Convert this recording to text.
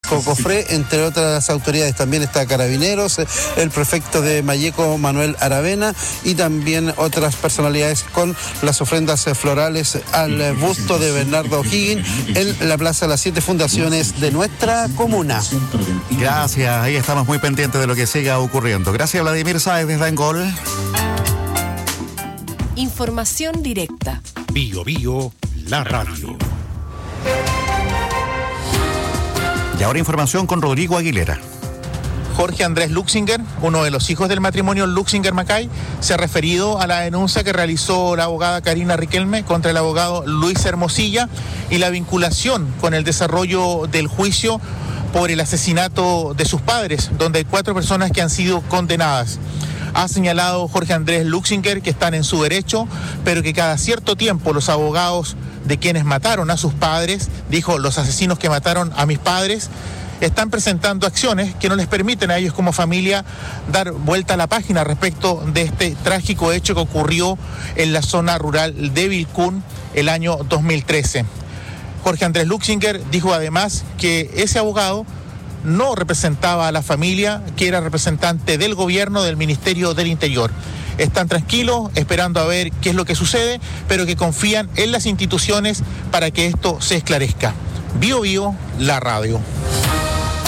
Francisco Cofré, entre otras autoridades. También está Carabineros, el prefecto de Malleco, Manuel Aravena, y también otras personalidades con las ofrendas florales al busto de Bernardo O'Higgins en la Plaza de las 7 Fundaciones de nuestra comuna. Gracias, ahí estamos muy pendientes de lo que siga ocurriendo. Gracias, Vladimir Sáez desde Angol. Información directa. Bio Bio, la radio. Y ahora información con Rodrigo Aguilera. Jorge Andrés Luxinger, uno de los hijos del matrimonio Luxinger-Macay, se ha referido a la denuncia que realizó la abogada Karina Riquelme contra el abogado Luis Hermosilla y la vinculación con el desarrollo del juicio por el asesinato de sus padres, donde hay 4 personas que han sido condenadas. Ha señalado Jorge Andrés Luxinger que están en su derecho, pero que cada cierto tiempo los abogados de quienes mataron a sus padres, dijo, los asesinos que mataron a mis padres, están presentando acciones que no les permiten a ellos como familia dar vuelta a la página respecto de este trágico hecho que ocurrió en la zona rural de Vilcún el año 2013. Jorge Andrés Luxinger dijo además que ese abogado no representaba a la familia, que era representante del gobierno, del Ministerio del Interior. Están tranquilos, esperando a ver qué es lo que sucede, pero que confían en las instituciones para que esto se esclarezca. Bio Bio, la radio.